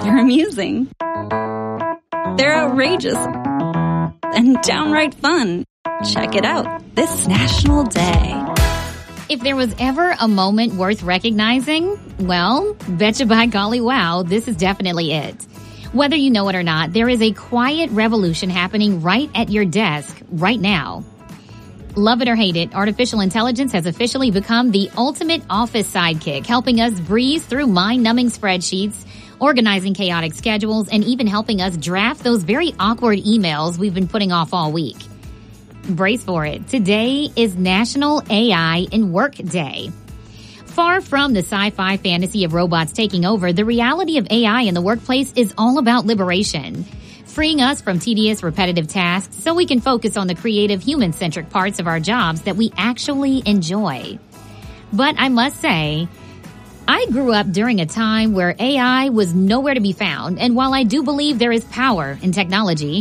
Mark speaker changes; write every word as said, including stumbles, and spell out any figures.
Speaker 1: They're amusing. They're outrageous. And downright fun. Check it out this National Day.
Speaker 2: If there was ever a moment worth recognizing, well, betcha by golly wow, this is definitely it. Whether you know it or not, there is a quiet revolution happening right at your desk right now. Love it or hate it, artificial intelligence has officially become the ultimate office sidekick, helping us breeze through mind-numbing spreadsheets, organizing chaotic schedules, and even helping us draft those very awkward emails we've been putting off all week. Brace for it. Today is National A I in Work Day. Far from the sci-fi fantasy of robots taking over, the reality of A I in the workplace is all about liberation, freeing us from tedious, repetitive tasks so we can focus on the creative, human-centric parts of our jobs that we actually enjoy. But I must say, I grew up during a time where A I was nowhere to be found, and while I do believe there is power in technology,